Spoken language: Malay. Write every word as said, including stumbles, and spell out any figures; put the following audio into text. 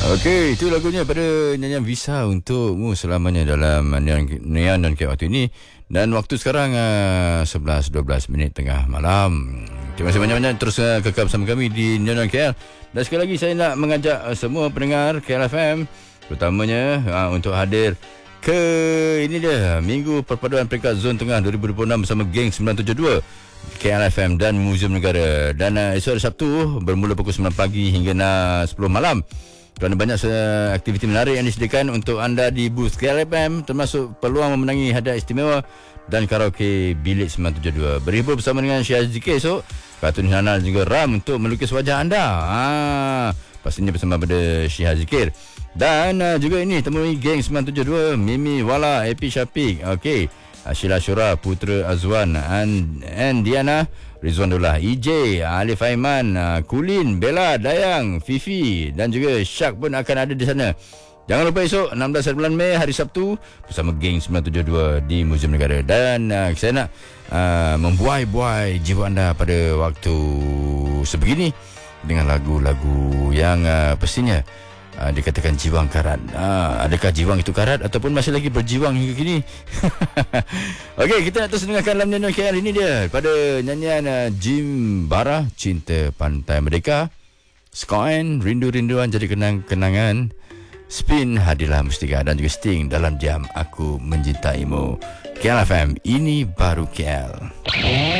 Okey, itu lagunya pada nyanyian Visa untukmu selamanya dalam Neon, Neon dan K waktu ini. Dan waktu sekarang uh, sebelas dua belas minit tengah malam. Terima kasih banyak-banyak terus uh, kekal bersama kami di Neon dan K L. Dan sekali lagi saya nak mengajak uh, semua pendengar K L F M terutamanya uh, untuk hadir ke ini dia Minggu Perpaduan Peringkat Zon Tengah dua ribu dua puluh enam bersama Geng sembilan tujuh dua K L F M dan Muzium Negara. Dan uh, esok hari Sabtu bermula pukul sembilan pagi hingga uh, sepuluh malam. Kerana banyak uh, aktiviti menarik yang disediakan untuk anda di booth K L F M, termasuk peluang memenangi hadiah istimewa dan karaoke bilik sembilan tujuh dua. Berhibur bersama dengan Syed Zikir esok, kartun Hana dan juga Ram untuk melukis wajah anda. Ah, pastinya bersama pada Syed Zikir. Dan uh, juga ini temui Geng sembilan tujuh dua, Mimi Wala, Epi Syafiq, okey, Sheila Syura, Putra Azwan, and, and Diana, Rizwan Dullah, E J, Alif Aiman, uh, Kulin, Bella, Dayang, Fifi dan juga Syak pun akan ada di sana. Jangan lupa esok enam belas bulan Mei hari Sabtu bersama Geng sembilan tujuh dua di Muzium Negara. Dan uh, saya nak uh, membuai-buai jiwa anda pada waktu sebegini dengan lagu-lagu yang uh, pastinya Uh, dikatakan jiwang karat. uh, Adakah jiwang itu karat ataupun masih lagi berjiwang hingga kini? Okey, kita nak terus dengarkan dalam nyanyian K L ini dia pada nyanyian uh, Jim Bara, Cinta Pantai Merdeka, Skoen, Rindu-rinduan jadi kenang-kenangan, Spin, Hadilah Mustika dan juga Sting dalam Diam Aku Mencintaimu. K L F M, ini baru K L.